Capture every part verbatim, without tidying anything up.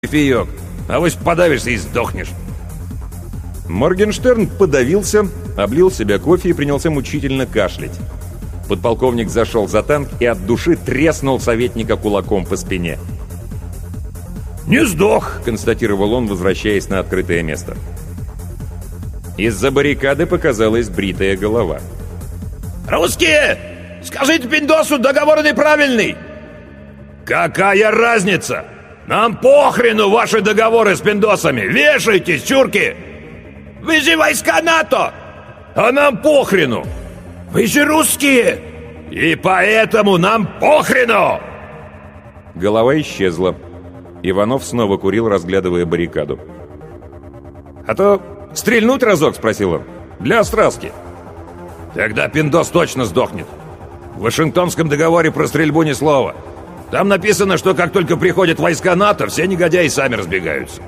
кофеек, авось подавишься и сдохнешь». Моргенштерн подавился, облил себя кофе и принялся мучительно кашлять. Подполковник зашел за танк и от души треснул советника кулаком по спине. «Не сдох», — констатировал он, возвращаясь на открытое место. Из-за баррикады показалась бритая голова. «Русские! Скажите пиндосу, договор неправильный!» «Какая разница? Нам похрену ваши договоры с пиндосами! Вешайтесь, чурки! Вы же войска НАТО! А нам похрену! Вы же русские! И поэтому нам похрену!» Голова исчезла. Иванов снова курил, разглядывая баррикаду. «А то стрельнуть разок?» — спросил он. «Для страстки». «Тогда пиндос точно сдохнет. В Вашингтонском договоре про стрельбу ни слова. Там написано, что как только приходят войска НАТО, все негодяи сами разбегаются».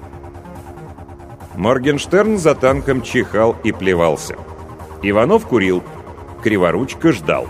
Моргенштерн за танком чихал и плевался. Иванов курил. Криворучка ждал.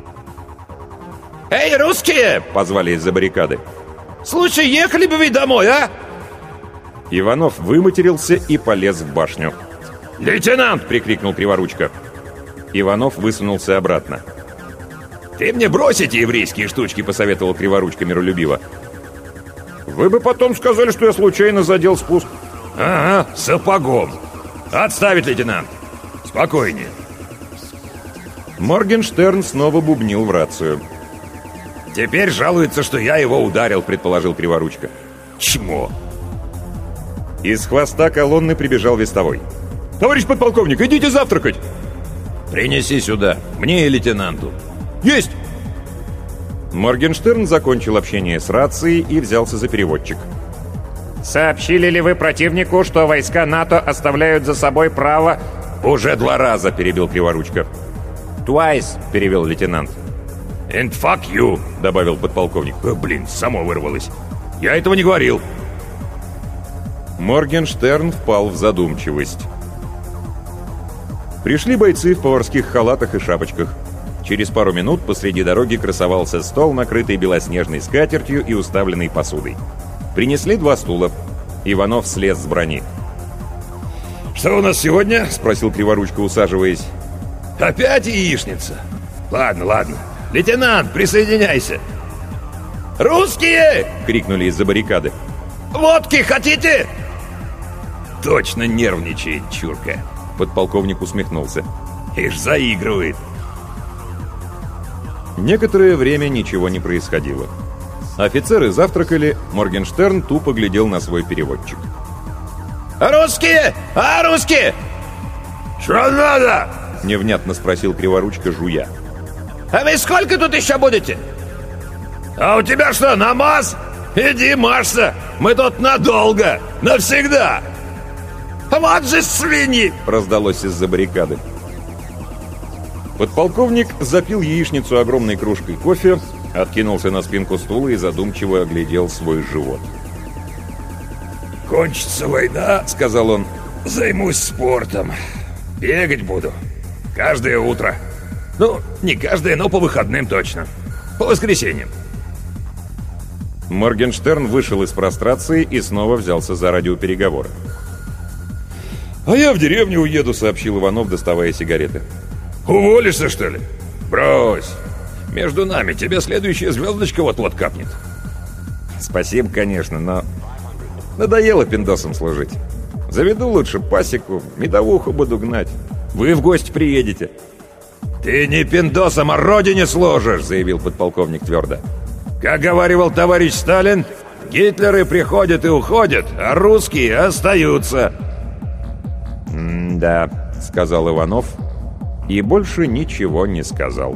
«Эй, русские!» — позвали из-за баррикады. «Слушай, ехали бы вы домой, а?» Иванов выматерился и полез в башню. «Лейтенант!» — прикрикнул Криворучка. Иванов высунулся обратно. «Ты мне брось эти еврейские штучки!» — посоветовал Криворучка миролюбиво. «Вы бы потом сказали, что я случайно задел спуск». «Ага, сапогом. Отставить, лейтенант. Спокойнее». Моргенштерн снова бубнил в рацию. «Теперь жалуется, что я его ударил», — предположил Криворучка. «Чмо!» Из хвоста колонны прибежал вестовой. «Товарищ подполковник, идите завтракать!» «Принеси сюда, мне и лейтенанту». «Есть!» Моргенштерн закончил общение с рацией и взялся за переводчик. «Сообщили ли вы противнику, что войска НАТО оставляют за собой право...» «Уже два раза», — перебил Криворучка. «Twice», — перевел лейтенант. «And fuck you», — добавил подполковник. О, блин, само вырвалось. «Я этого не говорил». Моргенштерн впал в задумчивость. Пришли бойцы в поварских халатах и шапочках. Через пару минут посреди дороги красовался стол, накрытый белоснежной скатертью и уставленный посудой. Принесли два стула. Иванов слез с брони. «Что у нас сегодня?» — спросил Криворучка, усаживаясь. «Опять яичница? Ладно, ладно. Лейтенант, присоединяйся!» «Русские!» — крикнули из-за баррикады. «Водки хотите?» «Точно нервничает, чурка!» Подполковник усмехнулся. «Ишь, заигрывает!» Некоторое время ничего не происходило. Офицеры завтракали, Моргенштерн тупо глядел на свой переводчик. «Русские! А, русские!» «Что надо?» — невнятно спросил Криворучка, жуя. «А вы сколько тут еще будете?» «А у тебя что, намаз? Иди мажься! Мы тут надолго! Навсегда!» «Вот же свиньи!» — раздалось из-за баррикады. Подполковник запил яичницу огромной кружкой кофе, откинулся на спинку стула и задумчиво оглядел свой живот. «Кончится война, — сказал он, — займусь спортом. Бегать буду. Каждое утро. Ну, не каждое, но по выходным точно. По воскресеньям». Моргенштерн вышел из прострации и снова взялся за радиопереговоры. «А я в деревню уеду», — сообщил Иванов, доставая сигареты. «Уволишься, что ли? Брось. Между нами тебе следующая звездочка вот-вот капнет». «Спасибо, конечно, но надоело пиндосом служить. Заведу лучше пасеку, медовуху буду гнать. Вы в гости приедете». «Ты не пиндосом, а родине служишь», — заявил подполковник твердо. «Как говаривал товарищ Сталин, гитлеры приходят и уходят, а русские остаются». «М-да», — сказал Иванов, и больше ничего не сказал.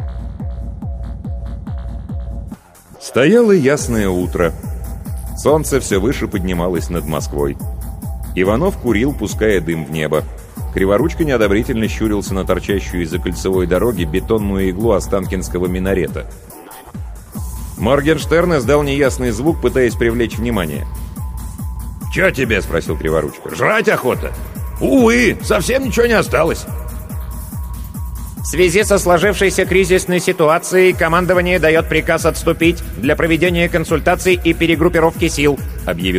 Стояло ясное утро. Солнце все выше поднималось над Москвой. Иванов курил, пуская дым в небо. Криворучка неодобрительно щурился на торчащую из-за кольцевой дороги бетонную иглу Останкинского минарета. Моргенштерн издал неясный звук, пытаясь привлечь внимание. «Чё тебе?» — спросил Криворучка. «Жрать охота?» «Увы, совсем ничего не осталось». В связи со сложившейся кризисной ситуацией командование дает приказ отступить для проведения консультаций и перегруппировки сил», — объявил